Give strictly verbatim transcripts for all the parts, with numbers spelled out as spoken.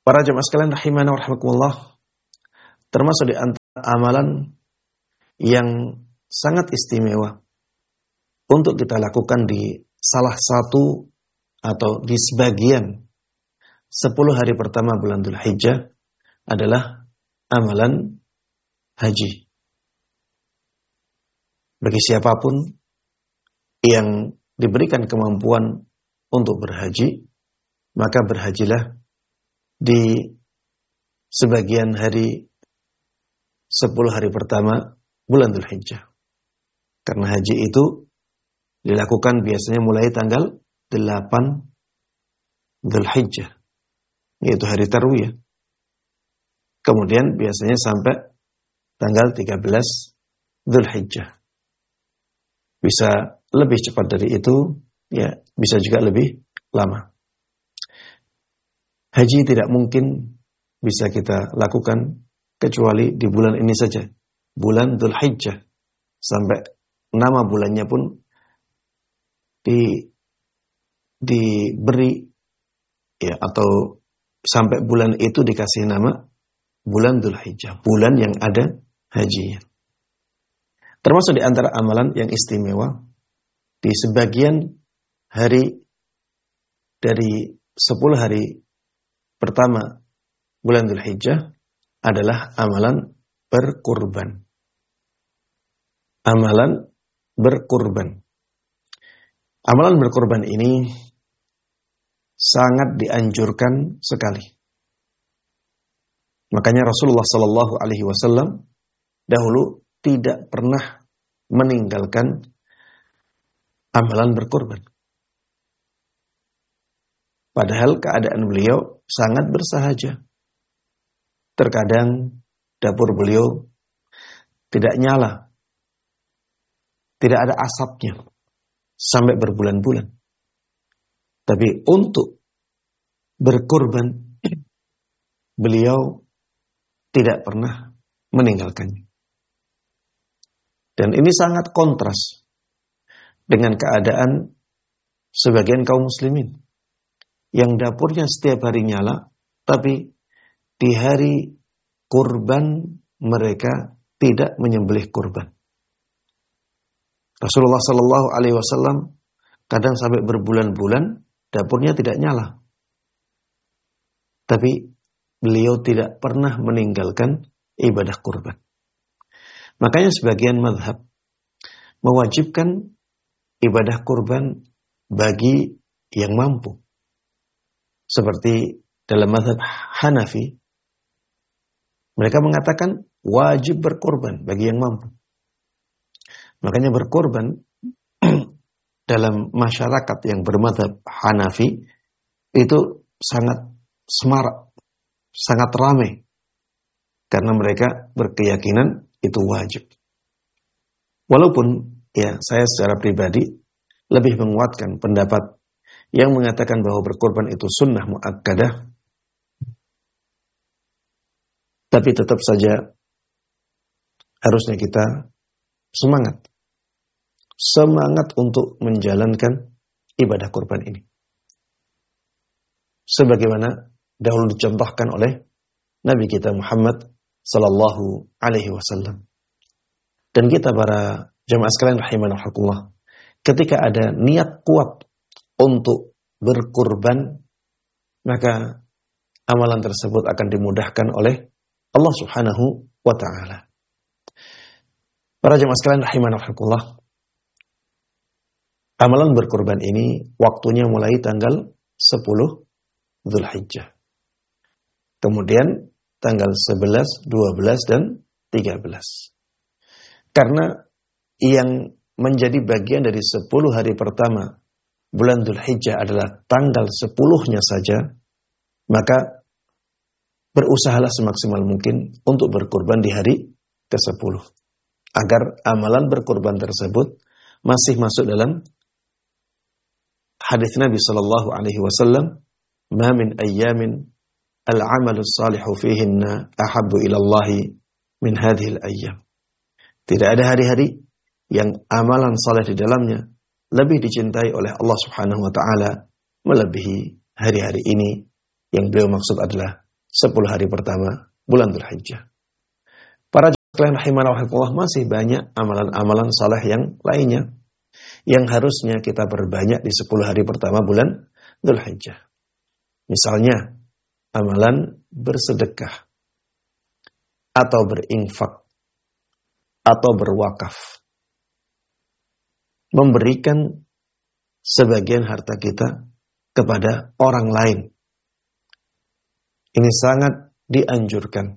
Para jemaah sekalian rahimana wa rahimakumullah, termasuk di antara amalan yang sangat istimewa untuk kita lakukan di salah satu atau di sebagian sepuluh hari pertama bulan Dzulhijjah adalah amalan haji. Bagi siapapun yang diberikan kemampuan untuk berhaji, maka berhajilah di sebagian hari sepuluh hari pertama bulan Dzulhijjah. Karena haji itu dilakukan biasanya mulai tanggal delapan Dzulhijjah, yaitu hari Tarwiyah. Kemudian biasanya sampai tanggal tiga belas Dzulhijjah. Bisa lebih cepat dari itu, ya bisa juga lebih lama. Haji tidak mungkin bisa kita lakukan kecuali di bulan ini saja, bulan Dzulhijjah. Sampai nama bulannya pun di diberi ya, atau sampai bulan itu dikasih nama bulan Dzulhijjah, bulan yang ada hajinya. Termasuk di antara amalan yang istimewa di sebagian hari dari sepuluh hari pertama bulan Dzulhijjah adalah amalan berkurban. Amalan berkurban. Amalan berkurban ini sangat dianjurkan sekali. Makanya Rasulullah Shallallahu Alaihi Wasallam dahulu tidak pernah meninggalkan amalan berkurban. Padahal keadaan beliau sangat bersahaja. Terkadang dapur beliau tidak nyala, tidak ada asapnya sampai berbulan-bulan. Tapi untuk berkurban, beliau tidak pernah meninggalkannya. Dan ini sangat kontras dengan keadaan sebagian kaum muslimin yang dapurnya setiap hari nyala, tapi di hari kurban mereka tidak menyembelih kurban. Rasulullah Shallallahu Alaihi Wasallam kadang sampai berbulan-bulan dapurnya tidak nyala, tapi beliau tidak pernah meninggalkan ibadah kurban. Makanya sebagian mazhab mewajibkan ibadah kurban bagi yang mampu. Seperti dalam mazhab Hanafi, mereka mengatakan wajib berkorban bagi yang mampu. Makanya berkorban dalam masyarakat yang bermadzhab Hanafi itu sangat semarak, sangat ramai. Karena mereka berkeyakinan itu wajib. Walaupun ya saya secara pribadi lebih menguatkan pendapat yang mengatakan bahwa berkorban itu sunnah muakkadah, tapi tetap saja harusnya kita semangat. Semangat untuk menjalankan ibadah kurban ini. Sebagaimana dahulu dicontohkan oleh Nabi kita Muhammad sallallahu alaihi wasallam. Dan kita para jemaah sekalian rahimanahumullah, ketika ada niat kuat untuk berkurban, maka amalan tersebut akan dimudahkan oleh Allah Subhanahu wa taala. Para jemaah sekalian rahimanahumullah, amalan berkurban ini waktunya mulai tanggal sepuluh Dzulhijjah. Kemudian tanggal sebelas, dua belas, dan tiga belas. Karena yang menjadi bagian dari sepuluh hari pertama bulan Dzulhijjah adalah tanggal sepuluhnya saja, maka berusahalah semaksimal mungkin untuk berkurban di hari kesepuluh. Agar amalan berkurban tersebut masih masuk dalam hadis Nabi sallallahu alaihi wasallam, "Ma min ayyamin al-'amalu salihu fihinna ahabbu ila Allah min hadhil ayyam." Tidak ada hari-hari yang amalan saleh di dalamnya lebih dicintai oleh Allah Subhanahu wa taala melebihi hari-hari ini. Yang beliau maksud adalah sepuluh hari pertama bulan Dzulhijjah. Para jemaah rahimana wa masih banyak amalan-amalan saleh yang lainnya yang harusnya kita perbanyak di sepuluh hari pertama bulan Dzulhijjah. Misalnya, amalan bersedekah atau berinfak atau berwakaf. Memberikan sebagian harta kita kepada orang lain. Ini sangat dianjurkan.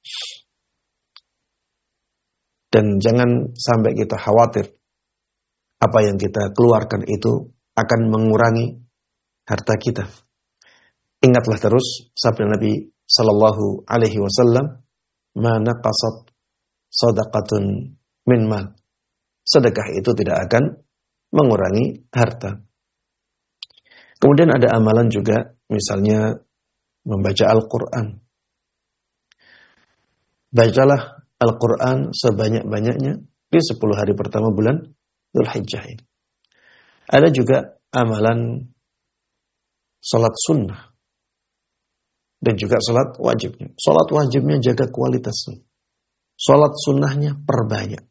Dan jangan sampai kita khawatir apa yang kita keluarkan itu akan mengurangi harta kita. Ingatlah terus sabda Nabi sallallahu alaihi wasallam, "Ma naqasat shadaqatun min mal." Sedekah itu tidak akan mengurangi harta. Kemudian ada amalan juga, misalnya membaca Al-Quran. Bacalah Al-Quran sebanyak-banyaknya di sepuluh hari pertama bulan Dzulhijjah ini. Ada juga amalan salat sunnah dan juga salat wajibnya. Salat wajibnya jaga kualitasnya. Salat sunnahnya perbanyak.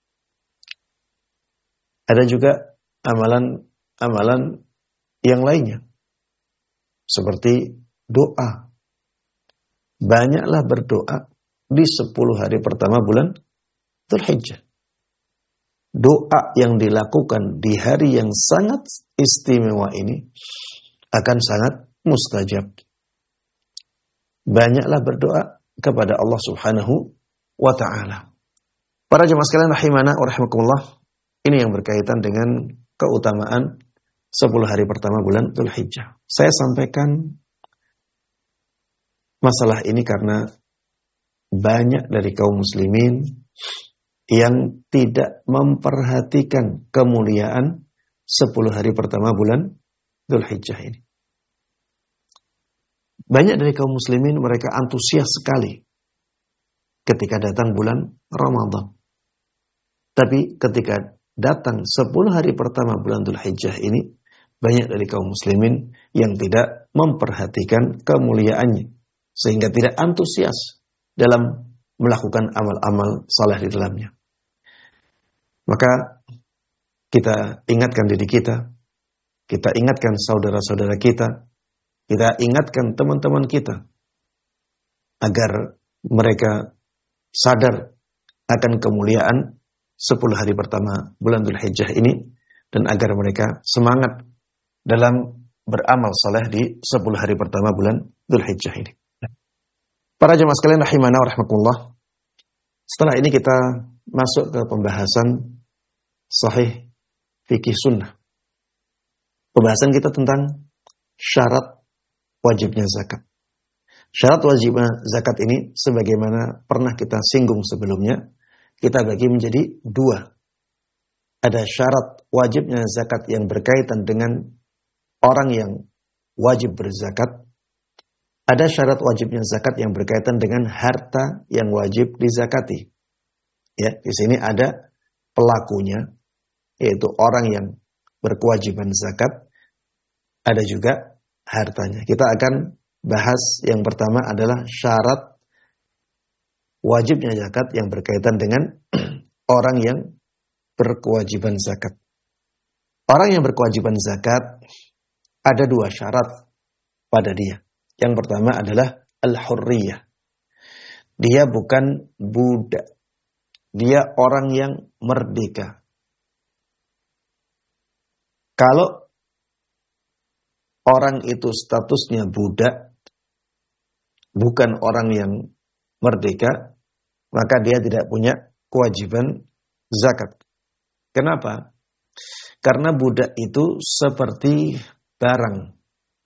Ada juga amalan-amalan yang lainnya. Seperti doa. Banyaklah berdoa di sepuluh hari pertama bulan Dzulhijjah. Doa yang dilakukan di hari yang sangat istimewa ini akan sangat mustajab. Banyaklah berdoa kepada Allah Subhanahu wa ta'ala. Para jemaah sekalian rahimana wa rahimakumullah, ini yang berkaitan dengan keutamaan sepuluh hari pertama bulan Dzulhijjah. Saya sampaikan masalah ini karena banyak dari kaum muslimin yang tidak memperhatikan kemuliaan sepuluh hari pertama bulan Dzulhijjah ini. Banyak dari kaum muslimin mereka antusias sekali ketika datang bulan Ramadan. Tapi ketika datang sepuluh hari pertama bulan Dzulhijjah ini, banyak dari kaum muslimin yang tidak memperhatikan kemuliaannya, sehingga tidak antusias dalam melakukan amal-amal saleh di dalamnya. Maka kita ingatkan diri kita, kita ingatkan saudara-saudara kita, kita ingatkan teman-teman kita, agar mereka sadar akan kemuliaan sepuluh hari pertama bulan Dzulhijjah ini, dan agar mereka semangat dalam beramal saleh di sepuluh hari pertama bulan Dzulhijjah ini. Para jemaah sekalian rahimana wa rahmatullah, setelah ini kita masuk ke pembahasan sahih fikih sunnah. Pembahasan kita tentang syarat wajibnya zakat. Syarat wajibnya zakat ini sebagaimana pernah kita singgung sebelumnya, kita bagi menjadi dua. Ada syarat wajibnya zakat yang berkaitan dengan orang yang wajib berzakat. Ada syarat wajibnya zakat yang berkaitan dengan harta yang wajib dizakati. Ya, di sini ada pelakunya, yaitu orang yang berkewajiban zakat. Ada juga hartanya. Kita akan bahas yang pertama adalah syarat wajibnya zakat yang berkaitan dengan orang yang berkewajiban zakat. Orang yang berkewajiban zakat ada dua syarat pada dia. Yang pertama adalah al-hurriyah. Dia bukan budak. Dia orang yang merdeka. Kalau orang itu statusnya budak, bukan orang yang merdeka, maka dia tidak punya kewajiban zakat. Kenapa? Karena budak itu seperti barang.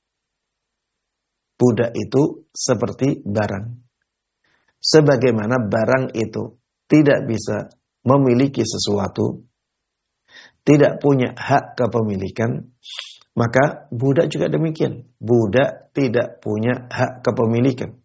Budak itu seperti barang. Sebagaimana barang itu tidak bisa memiliki sesuatu, tidak punya hak kepemilikan, maka budak juga demikian. Budak tidak punya hak kepemilikan.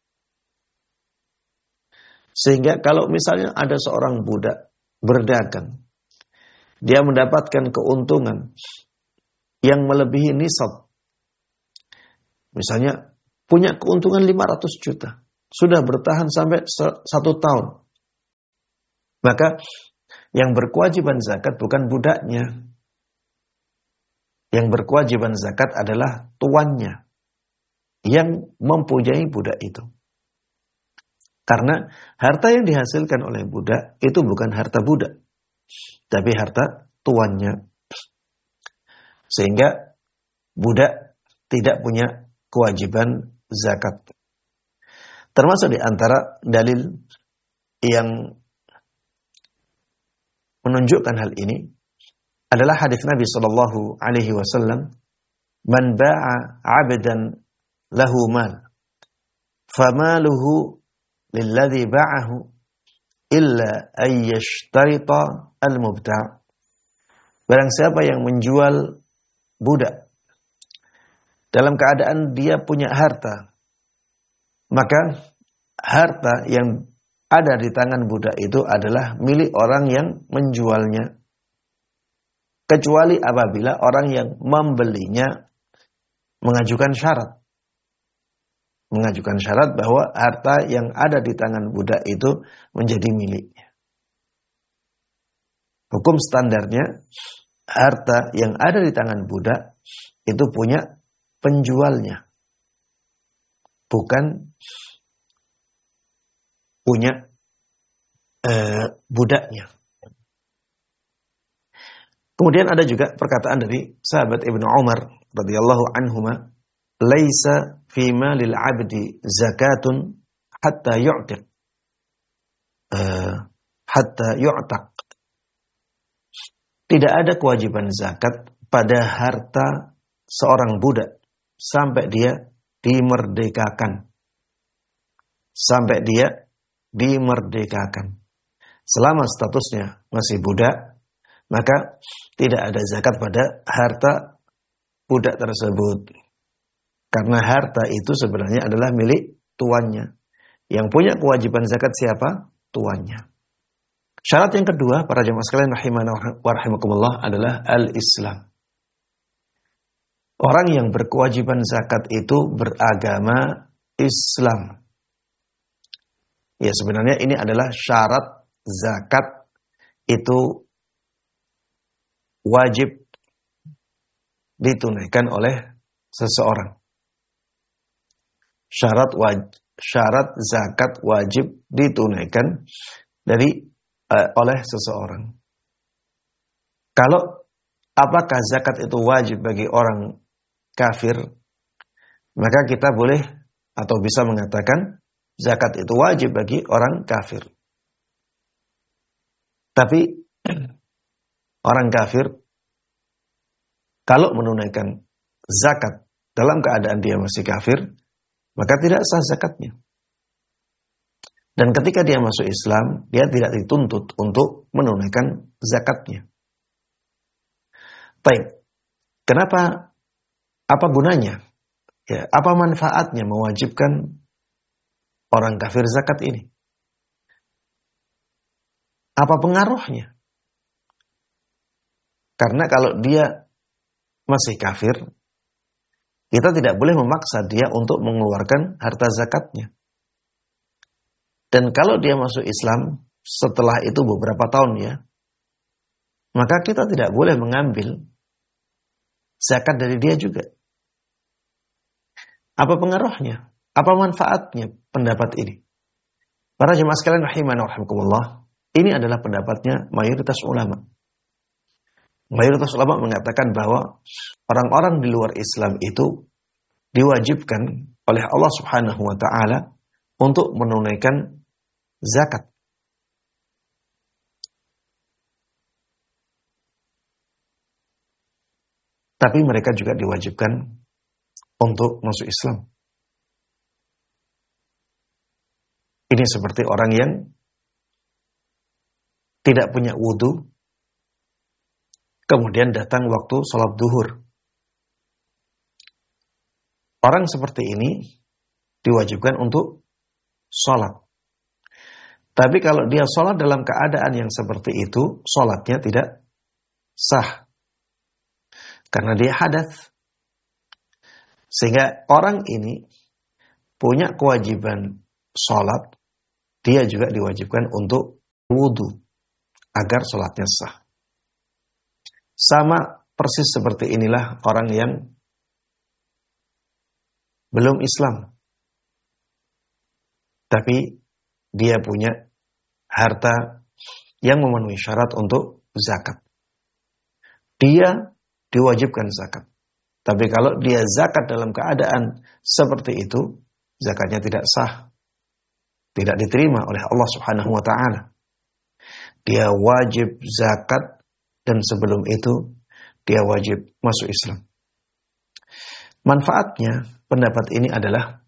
Sehingga kalau misalnya ada seorang budak berdagang, dia mendapatkan keuntungan yang melebihi nisab. Misalnya punya keuntungan lima ratus juta, sudah bertahan sampai satu tahun. Maka yang berkewajiban zakat bukan budaknya. Yang berkewajiban zakat adalah tuannya yang mempunyai budak itu. Karena harta yang dihasilkan oleh budak itu bukan harta budak, tapi harta tuannya. Sehingga budak tidak punya kewajiban zakat. Termasuk di antara dalil yang menunjukkan hal ini adalah hadis Nabi sallallahu alaihi wasallam, "Man ba'a 'abdan lahu mal, famaluhu lilladzi ba'ahu illa ay yashtarita al-mubta'." Barang siapa yang menjual budak dalam keadaan dia punya harta, maka harta yang ada di tangan budak itu adalah milik orang yang menjualnya. Kecuali apabila orang yang membelinya mengajukan syarat. Mengajukan syarat bahwa harta yang ada di tangan budak itu menjadi miliknya. Hukum standarnya, harta yang ada di tangan budak itu punya penjualnya, bukan punya eh, budaknya. Kemudian ada juga perkataan dari sahabat Ibnu Umar radhiyallahu anhuma, "Laisa fi malil 'abdi zakatun hatta yu'tiq." Uh, hatta yu'taq. Tidak ada kewajiban zakat pada harta seorang budak sampai dia dimerdekakan. Sampai dia dimerdekakan. Selama statusnya masih budak, maka tidak ada zakat pada harta budak tersebut. Karena harta itu sebenarnya adalah milik tuannya. Yang punya kewajiban zakat siapa? Tuannya. Syarat yang kedua, para jemaah sekalian rahimana wa rahimakumullah, adalah al-Islam. Orang yang berkewajiban zakat itu beragama Islam. Ya, sebenarnya ini adalah syarat zakat itu wajib ditunaikan oleh seseorang. Syarat waj, syarat zakat wajib ditunaikan dari uh, oleh seseorang. Kalau apakah zakat itu wajib bagi orang kafir, maka kita boleh atau bisa mengatakan zakat itu wajib bagi orang kafir. Tapi orang kafir kalau menunaikan zakat dalam keadaan dia masih kafir, maka tidak sah zakatnya. Dan ketika dia masuk Islam, dia tidak dituntut untuk menunaikan zakatnya. Baik, kenapa? Apa gunanya? Ya, apa manfaatnya mewajibkan orang kafir zakat ini? Apa pengaruhnya? Karena kalau dia masih kafir, kita tidak boleh memaksa dia untuk mengeluarkan harta zakatnya. Dan kalau dia masuk Islam setelah itu beberapa tahun ya, maka kita tidak boleh mengambil zakat dari dia juga. Apa pengaruhnya? Apa manfaatnya pendapat ini? Para jemaah sekalian rahimana wa rahimakumullah, ini adalah pendapatnya mayoritas ulama. Mayoritas ulama mengatakan bahwa orang-orang di luar Islam itu diwajibkan oleh Allah Subhanahu wa taala untuk menunaikan zakat. Tapi mereka juga diwajibkan untuk masuk Islam. Ini seperti orang yang tidak punya wudu, kemudian datang waktu sholat duhur. Orang seperti ini diwajibkan untuk sholat. Tapi kalau dia sholat dalam keadaan yang seperti itu, sholatnya tidak sah. Karena dia hadas. Sehingga orang ini punya kewajiban sholat, dia juga diwajibkan untuk wudu agar sholatnya sah. Sama persis seperti inilah orang yang belum Islam, tapi dia punya harta yang memenuhi syarat untuk zakat. Dia diwajibkan zakat. Tapi kalau dia zakat dalam keadaan seperti itu, zakatnya tidak sah, tidak diterima oleh Allah Subhanahu wa taala. Dia wajib zakat dan sebelum itu dia wajib masuk Islam. Manfaatnya pendapat ini adalah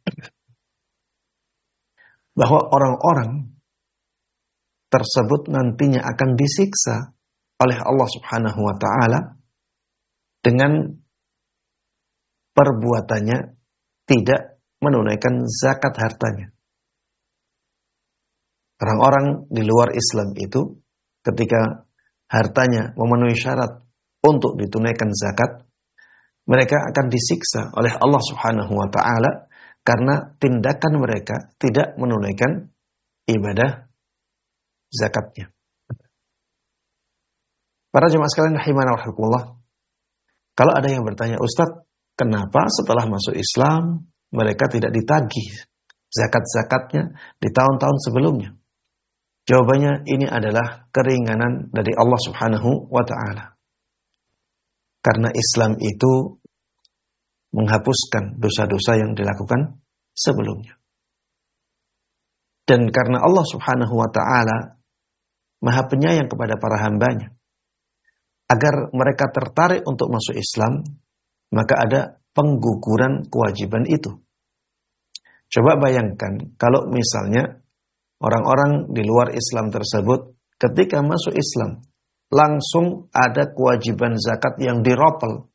bahwa orang-orang tersebut nantinya akan disiksa oleh Allah Subhanahu wa taala dengan perbuatannya tidak menunaikan zakat hartanya. Orang-orang di luar Islam itu ketika hartanya memenuhi syarat untuk ditunaikan zakat, mereka akan disiksa oleh Allah Subhanahu wa taala karena tindakan mereka tidak menunaikan ibadah zakatnya. Para jemaah sekalian rahimana wa rahimakumullah, kalau ada yang bertanya, Ustaz, kenapa setelah masuk Islam mereka tidak ditagih zakat-zakatnya di tahun-tahun sebelumnya? Jawabannya, ini adalah keringanan dari Allah Subhanahu wa taala. Karena Islam itu menghapuskan dosa-dosa yang dilakukan sebelumnya. Dan karena Allah Subhanahu wa taala Maha Penyayang kepada para hambanya, agar mereka tertarik untuk masuk Islam, maka ada pengguguran kewajiban itu. Coba bayangkan kalau misalnya orang-orang di luar Islam tersebut ketika masuk Islam langsung ada kewajiban zakat yang diropel.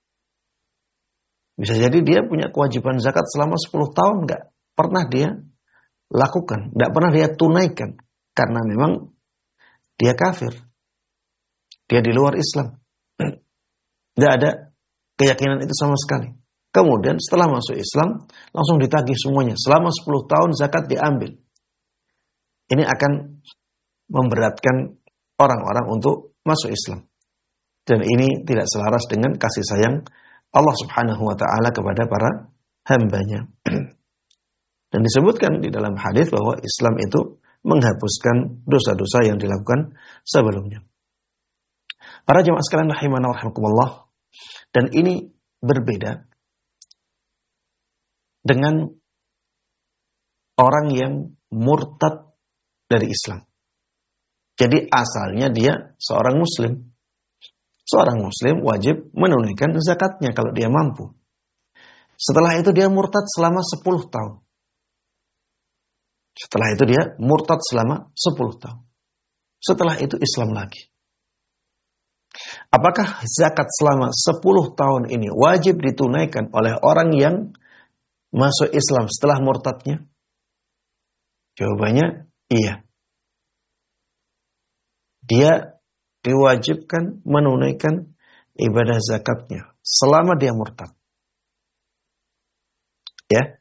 Bisa jadi dia punya kewajiban zakat selama sepuluh tahun nggak pernah dia lakukan, nggak pernah dia tunaikan karena memang dia kafir, dia di luar Islam, nggak ada keyakinan itu sama sekali. Kemudian setelah masuk Islam langsung ditagih semuanya, selama sepuluh tahun zakat diambil. Ini akan memberatkan orang-orang untuk masuk Islam, dan ini tidak selaras dengan kasih sayang Allah Subhanahu wa taala kepada para hambanya. Dan disebutkan di dalam hadis bahwa Islam itu menghapuskan dosa-dosa yang dilakukan sebelumnya. Para jemaah sekalian rahimana wa rahimakumullah, dan ini berbeda dengan orang yang murtad dari Islam. Jadi asalnya dia seorang muslim. Seorang muslim wajib menunaikan zakatnya kalau dia mampu. Setelah itu dia murtad selama sepuluh tahun. Setelah itu dia murtad selama sepuluh tahun. Setelah itu Islam lagi. Apakah zakat selama sepuluh tahun ini wajib ditunaikan oleh orang yang masuk Islam setelah murtadnya? Jawabannya iya. Dia diwajibkan menunaikan ibadah zakatnya selama dia murtad. Ya.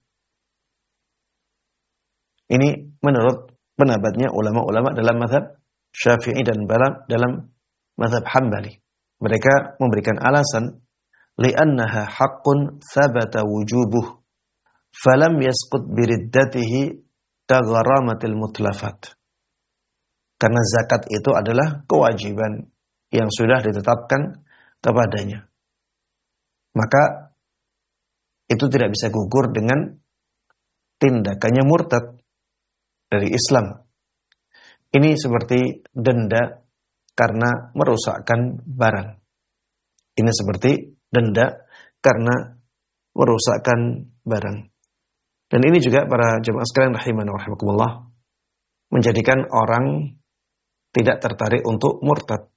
Ini menurut pendapatnya ulama-ulama dalam mazhab Syafi'i dan dalam mazhab Hambali. Mereka memberikan alasan li'annaha haqqun thabata wujubuh falam yasqut biriddatihi kagharamatil mutlafat. Karena zakat itu adalah kewajiban yang sudah ditetapkan kepadanya. Maka itu tidak bisa gugur dengan tindakannya murtad dari Islam. Ini seperti denda karena merusakkan barang. Ini seperti denda karena merusakkan barang. Dan ini juga para jemaah sekalian rahimana wa rahimakumullah menjadikan orang tidak tertarik untuk murtad.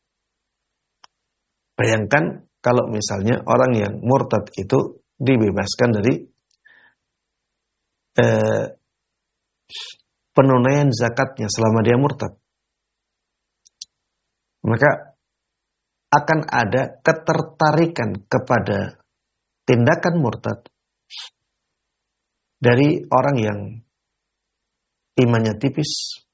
Bayangkan kalau misalnya orang yang murtad itu dibebaskan dari eh, penunaian zakatnya selama dia murtad, maka akan ada ketertarikan kepada tindakan murtad dari orang yang imannya tipis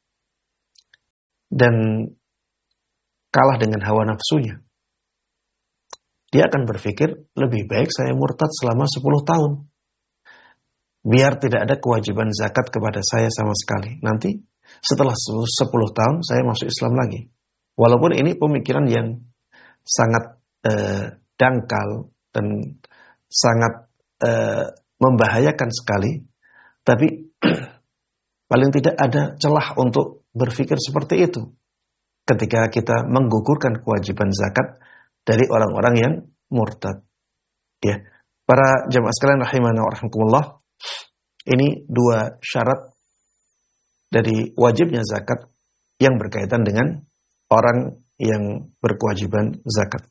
dan kalah dengan hawa nafsunya. Dia akan berpikir, lebih baik saya murtad selama sepuluh tahun. Biar tidak ada kewajiban zakat kepada saya sama sekali. Nanti setelah sepuluh tahun saya masuk Islam lagi. Walaupun ini pemikiran yang sangat eh, dangkal dan sangat eh, membahayakan sekali. Tapi paling tidak ada celah untuk berpikir seperti itu. Ketika kita menggugurkan kewajiban zakat dari orang-orang yang murtad. Ya, para jamaah sekalian rahimana wa rahimakumullah, ini dua syarat dari wajibnya zakat yang berkaitan dengan orang yang berkewajiban zakat.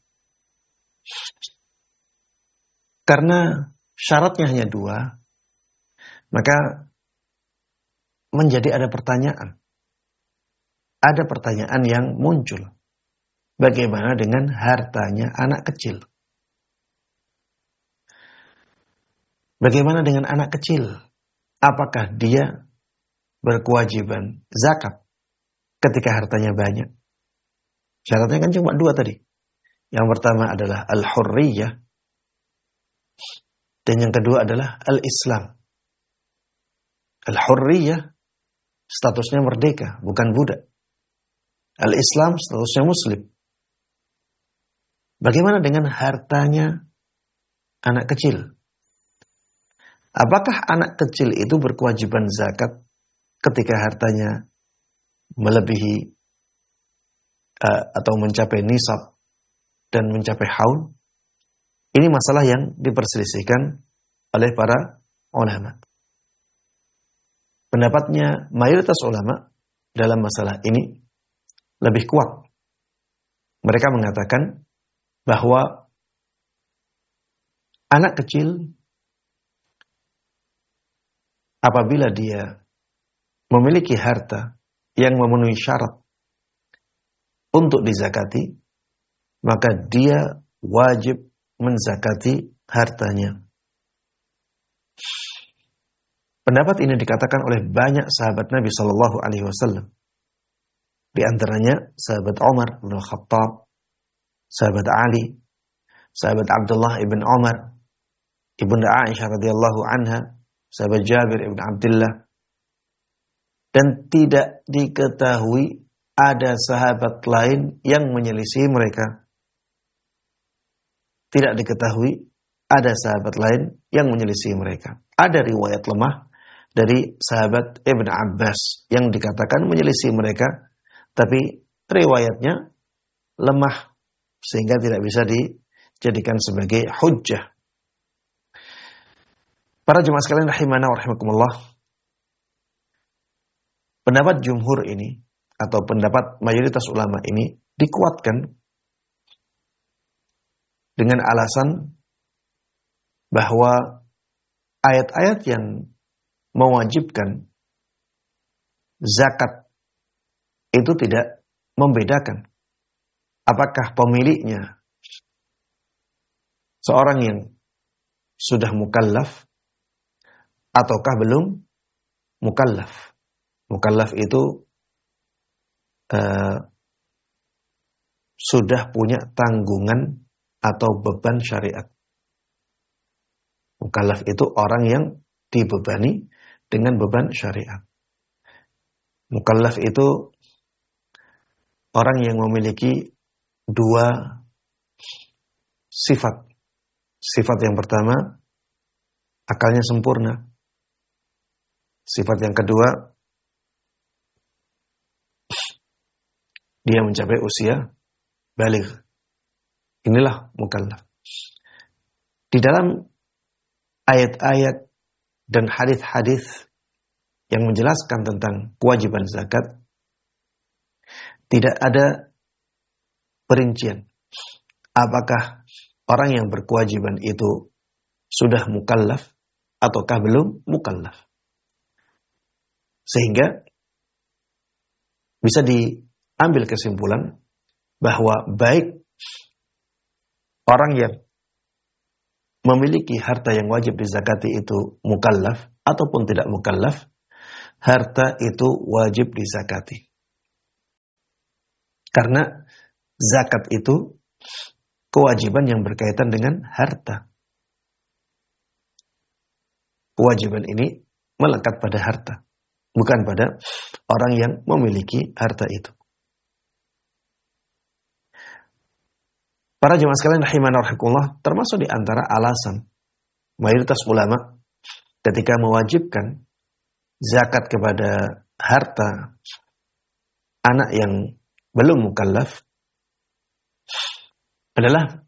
Karena syaratnya hanya dua, maka menjadi ada pertanyaan. Ada pertanyaan yang muncul. Bagaimana dengan hartanya anak kecil? Bagaimana dengan anak kecil? Apakah dia berkewajiban zakat ketika hartanya banyak? Syaratnya kan cuma dua tadi. Yang pertama adalah al-hurriyah. Dan yang kedua adalah al-islam. Al-hurriyah statusnya merdeka, bukan budak. Al-islam statusnya muslim. Bagaimana dengan hartanya anak kecil? Apakah anak kecil itu berkewajiban zakat ketika hartanya melebihi uh, atau mencapai nisab dan mencapai haul? Ini masalah yang diperselisihkan oleh para ulama. Pendapatnya mayoritas ulama dalam masalah ini lebih kuat. Mereka mengatakan bahwa anak kecil apabila dia memiliki harta yang memenuhi syarat untuk dizakati, maka dia wajib menzakati hartanya. Pendapat ini dikatakan oleh banyak sahabat Nabi Shallallahu Alaihi Wasallam. Di antaranya sahabat Umar bin Khattab, sahabat Ali, sahabat Abdullah ibn Umar, ibunda Aisyah radhiyallahu anha, sahabat Jabir ibn Abdullah. Dan tidak diketahui ada sahabat lain yang menyelisih mereka. Tidak diketahui ada sahabat lain yang menyelisih mereka. Ada riwayat lemah dari sahabat Ibn Abbas yang dikatakan menyelisih mereka, tapi riwayatnya lemah sehingga tidak bisa dijadikan sebagai hujjah. Para jemaah sekalian rahimana wa rahimakumullah, pendapat jumhur ini atau pendapat mayoritas ulama ini dikuatkan dengan alasan bahwa ayat-ayat yang mewajibkan zakat itu tidak membedakan apakah pemiliknya seorang yang sudah mukallaf ataukah belum mukallaf. Mukallaf itu uh, sudah punya tanggungan atau beban syariat. Mukallaf itu orang yang dibebani dengan beban syariat. Mukallaf itu orang yang memiliki dua sifat. Sifat yang pertama, akalnya sempurna. Sifat yang kedua, dia mencapai usia baligh. Inilah mukallaf. Di dalam ayat-ayat dan hadis-hadis yang menjelaskan tentang kewajiban zakat, tidak ada perincian apakah orang yang berkewajiban itu sudah mukallaf ataukah belum mukallaf. Sehingga bisa diambil kesimpulan bahwa baik orang yang memiliki harta yang wajib dizakati itu mukallaf ataupun tidak mukallaf, harta itu wajib dizakati. Karena zakat itu kewajiban yang berkaitan dengan harta. Kewajiban ini melekat pada harta, bukan pada orang yang memiliki harta itu. Para jemaah sekalian rahimana rahimakumullah, termasuk di antara alasan mayoritas ulama ketika mewajibkan zakat kepada harta anak yang belum mukallaf adalah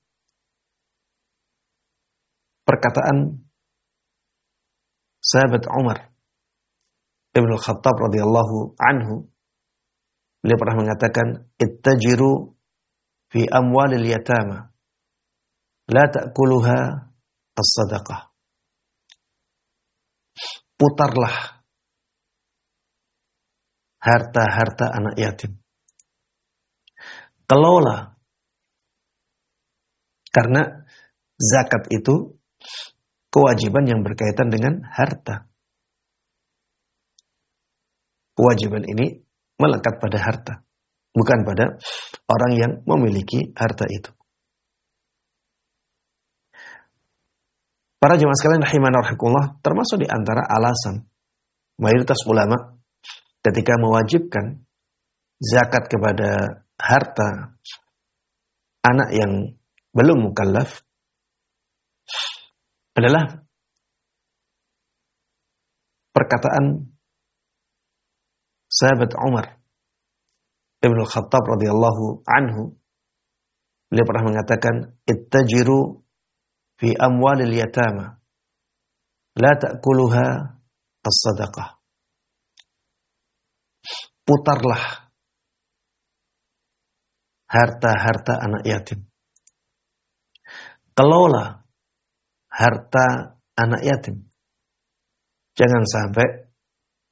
perkataan sahabat Umar Ibnu Khattab radhiyallahu anhu. Beliau pernah mengatakan, ittajiru fi amwalil yatama la ta'kuluha as-sadaqah. Putarlah harta-harta anak yatim, kelola, karena zakat itu kewajiban yang berkaitan dengan harta. Kewajiban ini melekat pada harta, bukan pada orang yang memiliki harta itu. Para jemaah sekalian rahimana rahimakumullah, termasuk di antara alasan mayoritas ulama ketika mewajibkan zakat kepada harta anak yang belum mukallaf adalah perkataan sahabat Umar Ibnu Khattab radhiyallahu anhu. Beliau pernah mengatakan, ittajiru fi amwalil yatama la ta'kuluha as-sadaqah. Putarlah harta-harta anak yatim, kelola harta anak yatim, jangan sampai